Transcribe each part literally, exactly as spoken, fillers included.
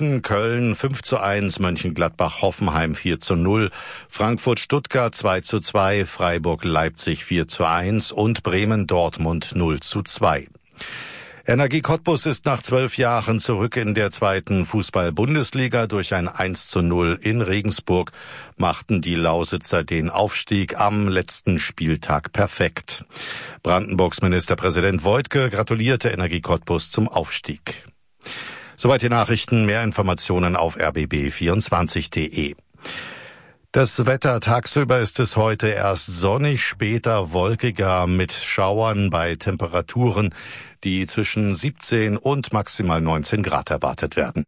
München, Köln fünf zu eins, Mönchengladbach, Hoffenheim vier zu null, Frankfurt, Stuttgart zwei zu zwei, Freiburg, Leipzig vier zu eins und Bremen, Dortmund null zu zwei. Energie Cottbus ist nach zwölf Jahren zurück in der zweiten Fußball-Bundesliga. Durch ein eins zu null in Regensburg machten die Lausitzer den Aufstieg am letzten Spieltag perfekt. Brandenburgs Ministerpräsident Woidke gratulierte Energie Cottbus zum Aufstieg. Soweit die Nachrichten. Mehr Informationen auf r b b vierundzwanzig punkt d e. Das Wetter: Tagsüber ist es heute erst sonnig, später wolkiger mit Schauern bei Temperaturen, die zwischen siebzehn und maximal neunzehn Grad erwartet werden.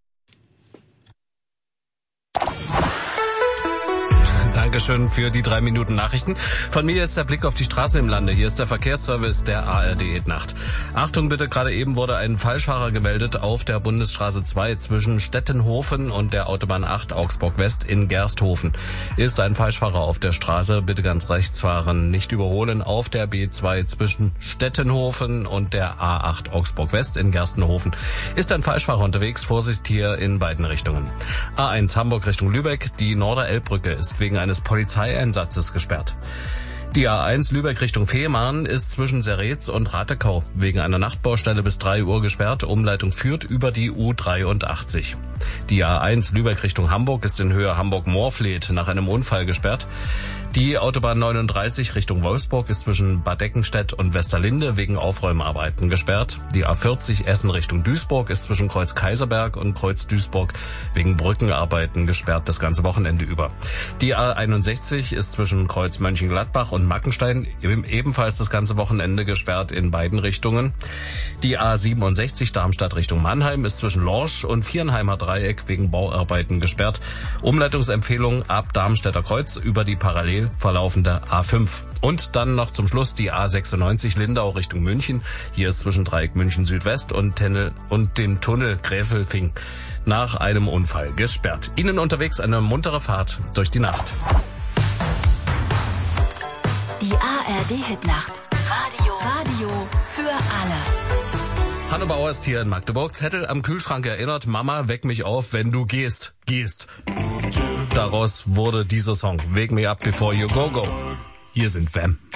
Dankeschön für die drei Minuten Nachrichten. Von mir jetzt der Blick auf die Straßen im Lande. Hier ist der Verkehrsservice der A R D Nacht. Achtung bitte, gerade eben wurde ein Falschfahrer gemeldet auf der Bundesstraße zwei zwischen Stettenhofen und der Autobahn acht Augsburg West in Gersthofen. Ist ein Falschfahrer auf der Straße, bitte ganz rechts fahren, nicht überholen. Auf der B zwei zwischen Stettenhofen und der A acht Augsburg West in Gerstenhofen ist ein Falschfahrer unterwegs. Vorsicht hier in beiden Richtungen. A eins Hamburg Richtung Lübeck. Die Norderelbbrücke ist wegen eines Polizeieinsatzes gesperrt. Die A eins Lübeck Richtung Fehmarn ist zwischen Serets und Ratekau wegen einer Nachtbaustelle bis drei Uhr gesperrt. Umleitung führt über die U dreiundachtzig. Die A eins Lübeck Richtung Hamburg ist in Höhe Hamburg-Moorfleet nach einem Unfall gesperrt. Die Autobahn neununddreißig Richtung Wolfsburg ist zwischen Bad Eckenstedt und Westerlinde wegen Aufräumarbeiten gesperrt. Die A vierzig Essen Richtung Duisburg ist zwischen Kreuz Kaiserberg und Kreuz Duisburg wegen Brückenarbeiten gesperrt das ganze Wochenende über. Die A einundsechzig ist zwischen Kreuz Mönchengladbach und Mackenstein ebenfalls das ganze Wochenende gesperrt in beiden Richtungen. Die A siebenundsechzig Darmstadt Richtung Mannheim ist zwischen Lorsch und Vierenheimer Dreieck wegen Bauarbeiten gesperrt. Umleitungsempfehlung ab Darmstädter Kreuz über die parallel verlaufende A fünf. Und dann noch zum Schluss die A sechsundneunzig Lindau Richtung München. Hier ist zwischen Dreieck München Südwest und, Tennel und dem Tunnel Gräfelfing nach einem Unfall gesperrt. Ihnen unterwegs eine muntere Fahrt durch die Nacht. Die A R D-Hitnacht. Radio. Radio für alle. Hanno Bauer ist hier in Magdeburg. Zettel am Kühlschrank erinnert: Mama, weck mich auf, wenn du gehst. Gehst. Daraus wurde dieser Song. Wake me up before you go go. Hier sind Wham.